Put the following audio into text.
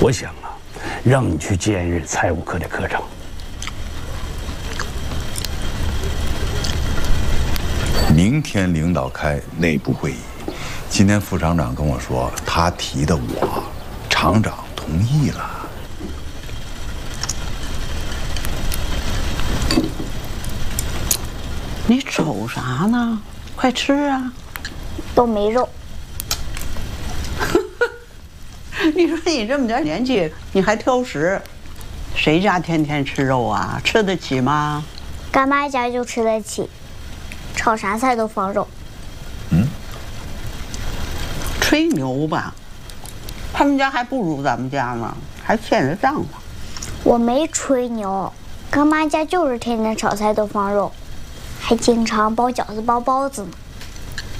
我想啊，让你去兼任财务课的课程。 明天领导开内部会议，今天副厂长跟我说，他提的我，厂长同意了。 你瞅啥呢？快吃啊！ 都没肉。 你说你这么点年纪，你还挑食？谁家天天吃肉啊？吃得起吗？ 干妈家就吃得起，炒啥菜都放肉。 吹牛吧？他们家还不如咱们家呢，还欠着账呢。 我没吹牛，干妈家就是天天炒菜都放肉，还经常包饺子包包子呢。